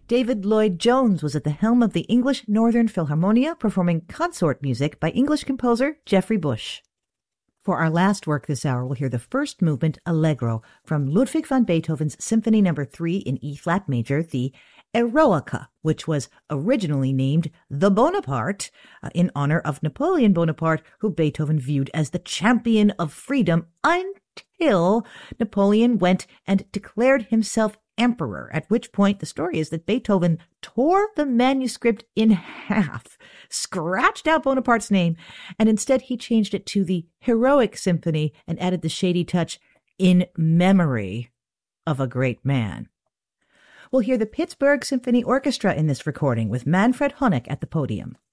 David Lloyd Jones was at the helm of the English Northern Philharmonia, performing consort music by English composer Geoffrey Bush. For our last work this hour, we'll hear the first movement, Allegro, from Ludwig van Beethoven's Symphony No. 3 in E-flat major, the Eroica, which was originally named the Bonaparte, in honor of Napoleon Bonaparte, who Beethoven viewed as the champion of freedom until Napoleon went and declared himself emperor, at which point the story is that Beethoven tore the manuscript in half, scratched out Bonaparte's name, and instead he changed it to the Heroic Symphony and added the shady touch, in memory of a great man. We'll hear the Pittsburgh Symphony Orchestra in this recording with Manfred Honeck at the podium.